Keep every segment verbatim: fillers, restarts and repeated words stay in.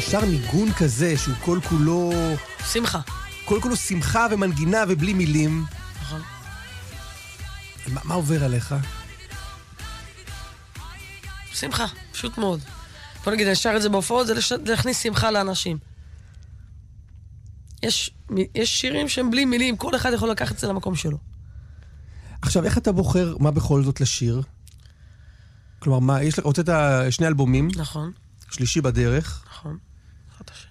שר ניגון כזה, שהוא כל כולו... שמחה. כל כולו שמחה ומנגינה ובלי מילים. נכון. מה, מה עובר עליך? שמחה, פשוט מאוד. בוא נגיד, אני שר את זה בהופעות, זה לש... להכניס שמחה לאנשים. יש, יש שירים שהם בלי מילים, כל אחד יכול לקחת את זה למקום שלו. עכשיו, איך אתה בוחר מה בכל זאת לשיר? כלומר, מה, יש לך, הוצאת שני אלבומים. נכון. שלישי בדרך. נכון. אחת השם.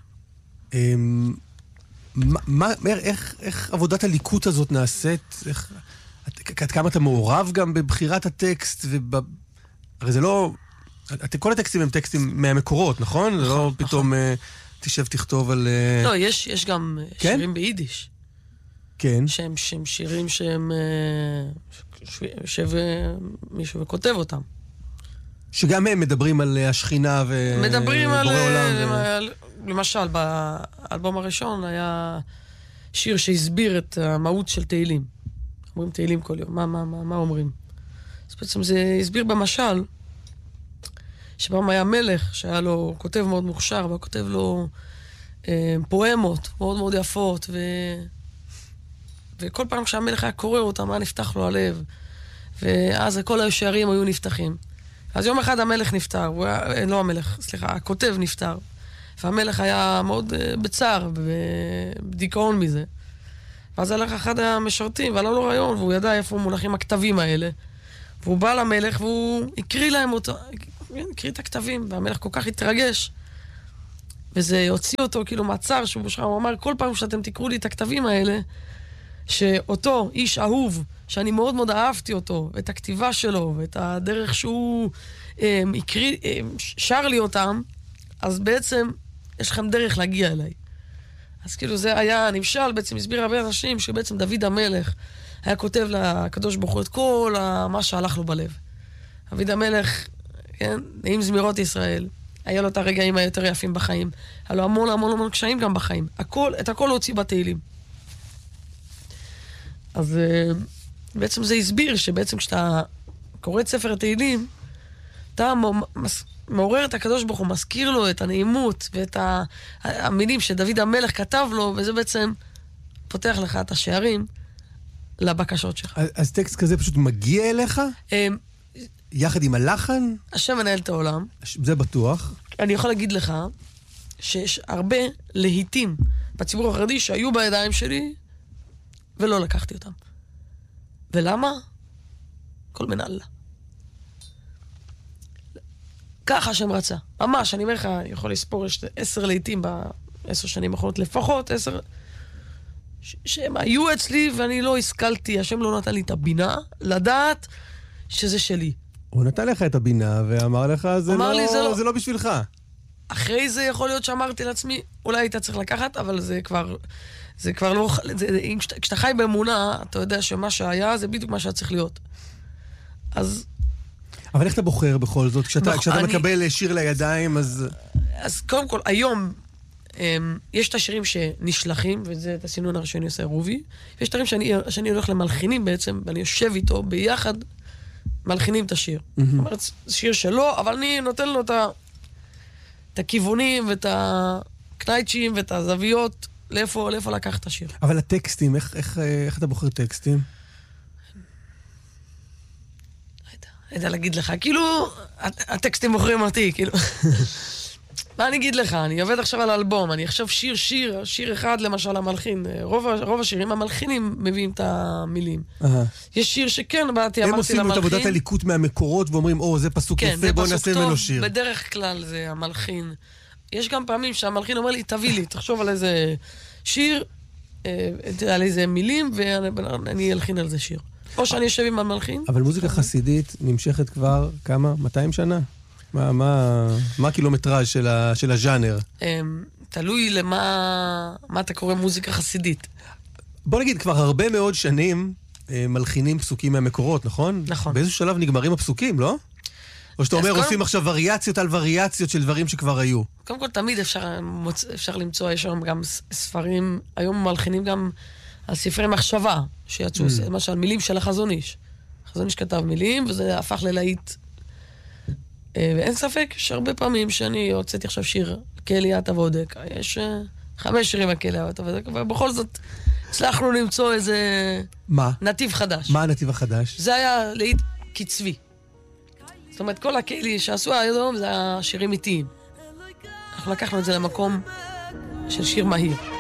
מה, מה, איך, איך עבודת הליקוט הזאת נעשית? איך, עד כמה אתה מעורב גם בבחירת הטקסט? וב... הרי זה לא... כל הטקסטים הם טקסטים מהמקורות, נכון? נכון, זה לא נכון. פתאום uh, תשב תכתוב על... Uh... לא, יש, יש גם כן? שירים ביידיש. כן. שהם, שהם שירים שהם... יושב מישהו וכותב אותם. שגם הם מדברים על השכינה ובורא עולם. מדברים על... ו... למשל, באלבום הראשון היה שיר שהסביר את המהות של תהילים. אומרים תהילים כל יום. מה, מה, מה, מה אומרים? אז בעצם זה הסביר במשל, שפעם היה מלך שהיה לו כותב מאוד מוכשר, וכותב לו אה, פואמות מאוד מאוד יפות, ו... וכל פעם כשהמלך היה קורא אותם, היה נפתח לו הלב, ואז כל השערים היו נפתחים. אז יום אחד המלך נפטר, הוא היה, לא המלך, סליחה, הכותב נפטר, והמלך היה מאוד uh, בצער, בדיכאון מזה. ואז הלך אחד המשרתים, ועלה לו רעיון, והוא ידע איפה מונחים הכתבים האלה, והוא בא למלך, והוא הקריא להם אותו, הקריא את הכתבים, והמלך כל כך התרגש, וזה הוציא אותו כאילו מהצער שהוא בשחר, הוא אמר, כל פעם שאתם תקראו לי את הכתבים האלה, שאותו איש אהוב, שאני מאוד מאוד אהבתי אותו, ואת הכתיבה שלו, ואת הדרך שהוא אה, הקריא, אה, שר לי אותם, אז בעצם יש לכם דרך להגיע אליי. אז כאילו זה היה נמשל, בעצם הסביר הרבה אנשים, שבעצם דוד המלך היה כותב לקדוש ברוך הוא את כל מה שהלך לו בלב. דוד המלך, כן, נעים זמירות ישראל, היה לו את הרגעים היותר יפים בחיים, היה לו המון המון המון קשיים גם בחיים, הכל, את הכל הוציא בתהילים. אז בעצם זה הסביר שבעצם כשאתה קורא את ספר התהילים, אתה מעורר את הקדוש ברוך הוא, מזכיר לו את הנעימות ואת המילים שדוד המלך כתב לו, וזה בעצם פותח לך את השערים לבקשות שלך. אז טקסט כזה פשוט מגיע אליך? יחד עם הלחן? השם מנהל את העולם. זה בטוח. אני יכול להגיד לך שיש הרבה להיטים בציבור החרדי שהיו בידיים שלי, ולא לקחתי אותם. ולמה? כל מנהלה. ככה שהם רצה. ממש, אני אומר לך, אני יכול לספור, יש עשר לעיתים בעשר שנים האחרונות, לפחות עשר, ש- שהם היו אצלי ואני לא השכלתי, השם לא נתן לי את הבינה, לדעת שזה שלי. הוא נתן לך את הבינה ואמר לך, זה, לא, לי, זה, לא... זה לא בשבילך. אחרי זה יכול להיות שאמרתי לעצמי, אולי היית צריך לקחת, אבל זה כבר... זה כבר לא... זה, זה, כשאתה, כשאתה חי באמונה, אתה יודע שמה שהיה, זה בדיוק מה שהיה צריך להיות. אז... אבל איך אתה בוחר בכל זאת? כשאתה, בח... כשאתה אני... מקבל שיר לידיים, אז... אז קודם כל, היום, הם, יש את השירים שנשלחים, וזה את הסינון הראשון עושה רובי, ויש את השירים שאני, שאני הולך למלחינים בעצם, ואני יושב איתו ביחד, מלחינים את השיר. זאת אומרת, זה שיר שלו, אבל אני נותן לו את, ה... את הכיוונים, ואת הקנייצ'ים, ואת הזוויות, לאיפה, לאיפה לקחת את השיר. אבל הטקסטים, איך, איך, איך אתה בוחר טקסטים? אני יודע להגיד לך, כאילו, הטקסטים בוחרים אותי, כאילו. מה אני אגיד לך? אני עובד עכשיו על אלבום, אני עכשיו שיר, שיר, שיר אחד למשל המלחין. רוב, רוב השירים, המלחינים מביאים את המילים. יש שיר שכן, באתי, אמרתי למלחין. הם עושים את עבודת הליקוט מהמקורות ואומרים, או, זה פסוק יפה, בוא נעשה ממנו שיר. בדרך כלל זה המלחין. יש גם פעמים שהמלחין אומר לי, תביא לי, תחשוב על איזה שיר, על איזה מילים, ואני אלחין על זה שיר. או שאני יושב עם המלחין. אבל מוזיקה חסידית נמשכת כבר כמה? מאתיים שנה? מה, מה, מה הקילומטראז' של, ה, של הז'אנר? תלוי למה מה אתה קורא מוזיקה חסידית. בוא נגיד, כבר הרבה מאוד שנים מלחינים פסוקים מהמקורות, נכון? נכון. באיזה שלב נגמרים הפסוקים, לא? או שאתה אומר, עושים עכשיו וריאציות על וריאציות של דברים שכבר היו. קודם כל, תמיד אפשר, אפשר למצוא, יש היום גם ספרים, היום מלחינים גם על ספרי מחשבה שיצאו, mm. למשל, מילים של החזון איש. החזון איש כתב מילים, וזה הפך ללהיט ואין ספק שהרבה פעמים שאני הוצאתי עכשיו שיר, קהלי אתה ועודק, יש חמש שירים הקהלי אתה ועודק, ובכל זאת הצלחנו למצוא איזה... מה? נתיב חדש. מה הנתיב החדש? זה היה להיט קצבי. זאת אומרת, כל הקהלי שעשו היום זה השירים איטיים. אנחנו לקחנו את זה למקום של שיר מהיר.